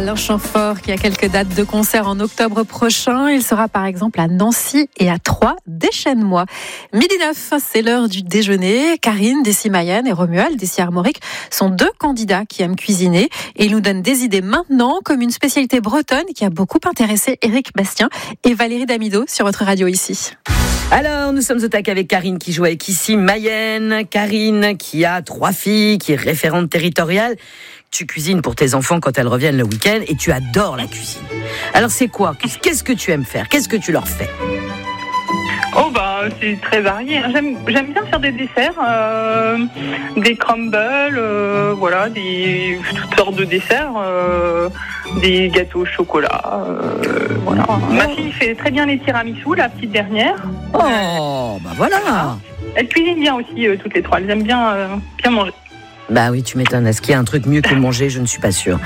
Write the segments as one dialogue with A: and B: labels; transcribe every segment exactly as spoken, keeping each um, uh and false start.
A: Alain Chamfort qui a quelques dates de concert en octobre prochain. Il sera par exemple à Nancy et à Troyes. Déchaîne-moi. Midi neuf, c'est l'heure du déjeuner. Karine, d'ici Mayenne, et Romuald, d'ici Armorique, sont deux candidats qui aiment cuisiner. Et ils nous donnent des idées maintenant, comme une spécialité bretonne qui a beaucoup intéressé Éric Bastien et Valérie Damido sur votre radio ici.
B: Alors, nous sommes au tac avec Karine qui joue avec ici Mayenne. Karine qui a trois filles, qui est référente territoriale. Tu cuisines pour tes enfants quand elles reviennent le week-end et tu adores la cuisine. Alors c'est quoi ? Qu'est-ce que tu aimes faire ? Qu'est-ce que tu leur fais ?
C: Oh bah c'est très varié. J'aime, j'aime bien faire des desserts, euh, des crumbles, euh, voilà, des toutes sortes de desserts, euh, des gâteaux au chocolat. Euh, voilà. Ma fille fait très bien les tiramisu, la petite dernière.
B: Oh bah voilà.
C: Elle cuisine bien aussi euh, toutes les trois. Elles aiment bien euh, bien manger.
B: Bah oui, tu m'étonnes. Est-ce qu'il y a un truc mieux que manger ? Je ne suis pas sûre.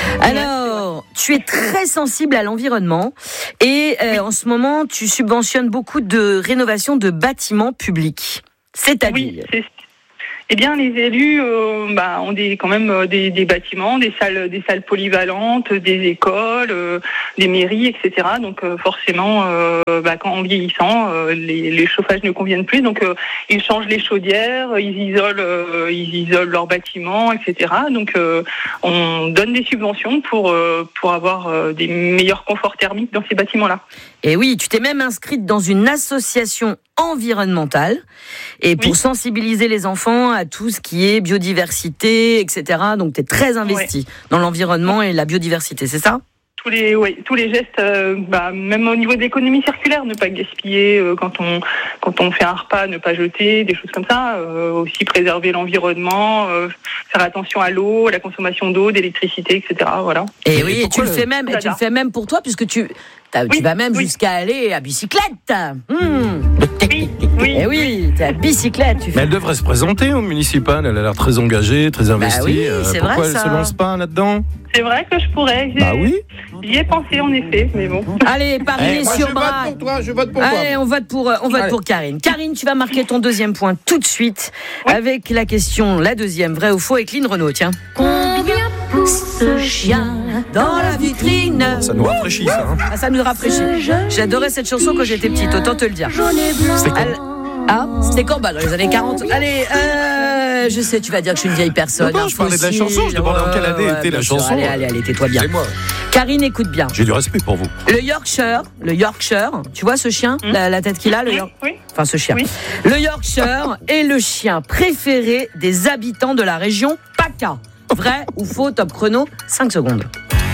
B: Alors, tu es très sensible à l'environnement et euh, en ce moment, tu subventionnes beaucoup de rénovations de bâtiments publics. C'est-à-dire ?
C: Oui, c'est... Eh bien, les élus euh, bah, ont des, quand même euh, des, des bâtiments, des salles, des salles polyvalentes, des écoles, euh, des mairies, et cetera. Donc, euh, forcément, euh, bah, quand en vieillissant, euh, les, les chauffages ne conviennent plus. Donc, euh, ils changent les chaudières, ils isolent, euh, ils isolent leurs bâtiments, et cetera. Donc, euh, on donne des subventions pour euh, pour avoir euh, des meilleurs conforts thermiques dans ces bâtiments-là.
B: Et oui, tu t'es même inscrite dans une association environnementale et pour oui. sensibiliser les enfants à tout ce qui est biodiversité, et cetera. Donc, tu es très investie ouais. dans l'environnement et la biodiversité, c'est ça ?
C: Tous les, ouais, tous les gestes, euh, bah, même au niveau de l'économie circulaire, ne pas gaspiller euh, quand on quand on fait un repas, ne pas jeter, des choses comme ça. Euh, aussi préserver l'environnement, euh, faire attention à l'eau, à la consommation d'eau, d'électricité, et cetera. Voilà.
B: Et, et oui, et tu le fais même, et tu le fais même pour toi, puisque tu tu oui, vas même oui. jusqu'à aller à bicyclette. Mmh.
C: Oui, oui.
B: Et oui, t'es à bicyclette. Tu fais...
D: Mais elle devrait se présenter au municipal. Elle a l'air très engagée, très investie.
B: Bah oui, c'est
D: Pourquoi
B: vrai,
D: elle
B: ça.
D: se lance pas là-dedans ?
C: C'est vrai que je pourrais. J'ai...
D: Bah oui.
C: J'y ai pensé en effet, mais bon.
B: Allez, Paris
D: eh,
B: sur bras.
D: Je vote pour toi, je vote pour
B: toi.
D: toi.
B: Allez, on vote pour, on vote pour Karine. Karine, tu vas marquer ton deuxième point tout de suite oui. avec la question, la deuxième, vrai ou faux, avec Lynn Renaud. Tiens. Combien pousse ce chien dans la vitrine ?
D: Ça nous rafraîchit, ça. Hein.
B: Ah, ça nous rafraîchit. J'adorais cette chanson quand j'étais petite, autant te le dire.
D: C'était quand ?
B: Elle... Ah, c'était quand ? Bah, dans les années quarante. Allez, euh, je sais, tu vas dire que je suis une vieille personne.
D: Non, non, je parlais de la chanson, je demandais en quelle année
B: ouais,
D: était la
B: sûr.
D: chanson.
B: Allez, allez, allez, tais-toi bien.
D: C'est moi.
B: Karine, écoute bien.
D: J'ai du respect pour vous.
B: Le Yorkshire, le Yorkshire, tu vois ce chien, mmh. la, la tête qu'il a, le York...
C: oui.
B: Enfin, ce chien.
C: Oui.
B: Le Yorkshire est le chien préféré des habitants de la région PACA. Vrai ou faux, top chrono, cinq secondes.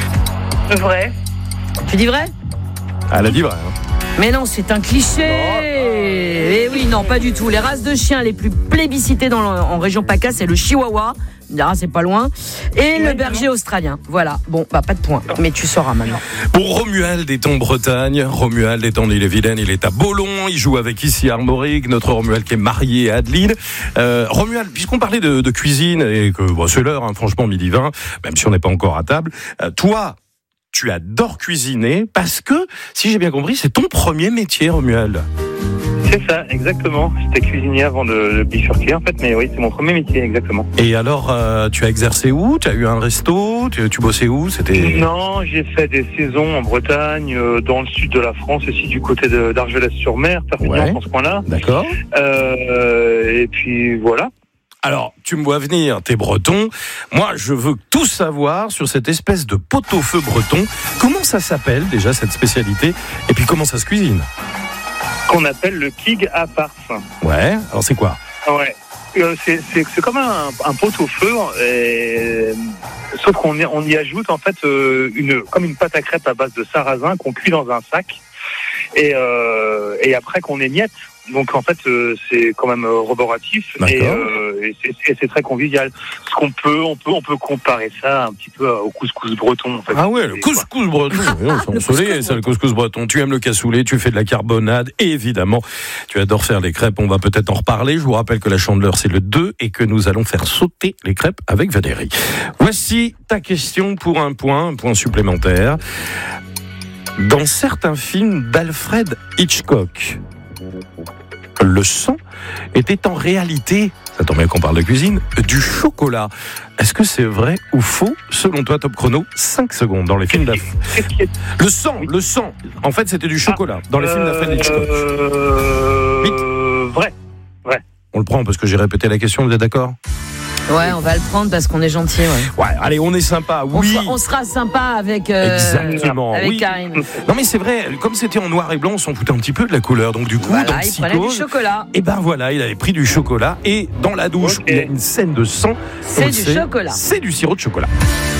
C: Vrai.
B: Tu dis vrai ?
D: Elle a dit vrai. Hein.
B: Mais non, c'est un cliché. Eh oui, non, pas du tout. Les races de chiens les plus plébiscitées dans le, en région PACA, c'est le Chihuahua. Ah, c'est pas loin. Et le berger australien. Voilà. Bon, bah, pas de point. Mais tu sauras maintenant.
D: Pour Romuald est en Bretagne. Romuald est en Ille-et-Vilaine. Il est à Beaulon. Il joue avec ici Armorique. Notre Romuald qui est marié à Adeline. Euh, Romuald, puisqu'on parlait de, de cuisine et que bon, c'est l'heure, hein, franchement, midi vingt, même si on n'est pas encore à table. Euh, toi, tu adores cuisiner parce que, si j'ai bien compris, c'est ton premier métier, Romuald.
E: C'est ça, exactement. J'étais cuisinier avant de, de bifurquer, en fait, mais oui, c'est mon premier métier, exactement.
D: Et alors, euh, tu as exercé où ? Tu as eu un resto ? Tu, tu bossais où ? C'était...
E: Non, j'ai fait des saisons en Bretagne, euh, dans le sud de la France, aussi du côté de, d'Argelès-sur-Mer, Perpignan, ouais. dans ce coin-là.
D: D'accord.
E: Euh, et puis, voilà.
D: Alors, tu me vois venir, t'es breton. Moi, je veux tout savoir sur cette espèce de pot-au-feu breton. Comment ça s'appelle, déjà, cette spécialité ? Et puis, comment ça se cuisine ?
E: Qu'on appelle le kig à farce.
D: Ouais, alors c'est quoi ?
E: Ouais, euh, c'est, c'est, c'est comme un, un pot-au-feu, et... sauf qu'on y, on y ajoute en fait euh, une, comme une pâte à crêpes à base de sarrasin qu'on cuit dans un sac, et, euh, et après qu'on émiette. Donc en fait euh, c'est quand même euh, roboratif et, euh, et, c'est, et c'est très convivial. Ce qu'on peut, on peut, on peut comparer ça un petit peu au couscous breton. En fait.
D: Ah ouais, le couscous quoi. breton. C'est le soleil, c'est le couscous breton. Tu aimes le cassoulet, tu fais de la carbonade et évidemment tu adores faire les crêpes. On va peut-être en reparler. Je vous rappelle que la Chandeleur c'est le deux et que nous allons faire sauter les crêpes avec Valérie. Voici ta question pour un point, un point supplémentaire. Dans certains films d'Alfred Hitchcock, le sang était en réalité ça tombe bien qu'on parle de cuisine, du chocolat. Est-ce que c'est vrai ou faux, selon toi, Top Chrono? cinq secondes dans les films d'affaires. Le sang, le sang. En fait, c'était du chocolat dans les films d'affaires Hitchcock.
E: Euh...
D: Vite.
E: Vrai. Vrai.
D: On le prend parce que j'ai répété la question, vous êtes d'accord?
B: Ouais, on va le prendre parce qu'on est gentil. Ouais,
D: ouais allez, on est sympa, oui.
B: On sera, on sera sympa avec, euh,
D: Exactement,
B: avec
D: oui.
B: Karine.
D: Non mais c'est vrai, comme c'était en noir et blanc, on s'en foutait un petit peu de la couleur. Donc du coup,
B: voilà,
D: dans
B: il
D: Psychose,
B: prenait du chocolat.
D: Et ben voilà, il avait pris du chocolat. Et dans la douche, okay. il y a une scène de sang.
B: C'est du
D: sait,
B: chocolat.
D: C'est du sirop de chocolat.